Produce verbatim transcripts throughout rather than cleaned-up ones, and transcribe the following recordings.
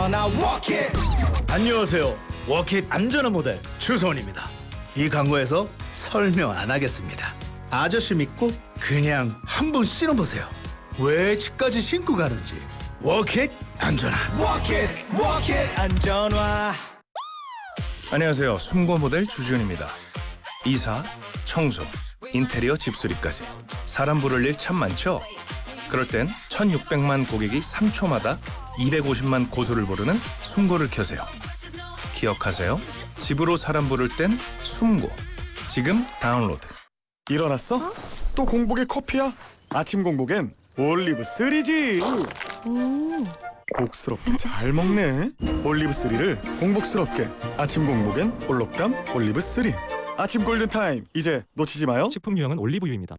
안전하 walk it. 안녕하세요. 워킷 안전한 모델 주소원입니다. 이 광고에서 설명 안 하겠습니다. 아저씨 믿고 그냥 한번 신어보세요. 왜 집까지 신고 가는지. 워킷 안전하. walk it, walk it. 안전하. 안녕하세요. 숨고 모델 주지훈입니다. 이사, 청소, 인테리어 집수리까지 사람 부를 일 참 많죠? 그럴 땐 천육백만 고객이 삼 초마다 이백오십만 고소를 부르는 숨고를 켜세요. 기억하세요. 집으로 사람 부를 땐 숨고. 지금 다운로드. 일어났어? 어? 또 공복에 커피야? 아침 공복엔 올리브 쓰리지. 복스럽게 잘 먹네. 올리브 쓰리를 공복스럽게. 아침 공복엔 올록담 올리브 쓰리. 아침 골든타임 이제 놓치지 마요. 식품 유형은 올리브유입니다.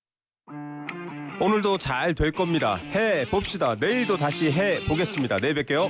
오늘도 잘 될 겁니다. 해 봅시다. 내일도 다시 해 보겠습니다. 내일 뵐게요.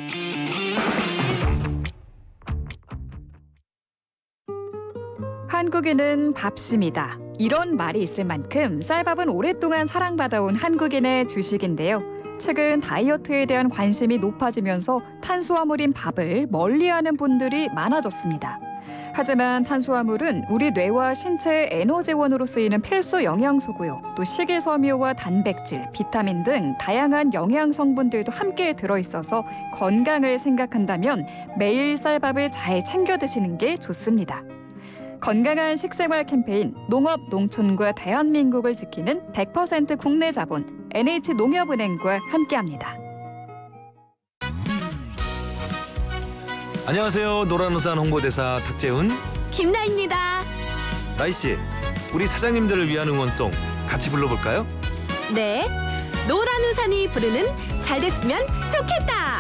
한국인은 밥심이다. 이런 말이 있을 만큼 쌀밥은 오랫동안 사랑받아온 한국인의 주식인데요. 최근 다이어트에 대한 관심이 높아지면서 탄수화물인 밥을 멀리하는 분들이 많아졌습니다. 하지만 탄수화물은 우리 뇌와 신체의 에너지원으로 쓰이는 필수 영양소고요. 또 식이섬유와 단백질, 비타민 등 다양한 영양 성분들도 함께 들어있어서 건강을 생각한다면 매일 쌀밥을 잘 챙겨 드시는 게 좋습니다. 건강한 식생활 캠페인 농업, 농촌과 대한민국을 지키는 백 퍼센트 국내 자본 엔에이치농협은행과 함께합니다. 안녕하세요. 노란우산 홍보대사 탁재훈, 김나입니다. 나이씨, 우리 사장님들을 위한 응원송 같이 불러볼까요? 네, 노란우산이 부르는 잘 됐으면 좋겠다.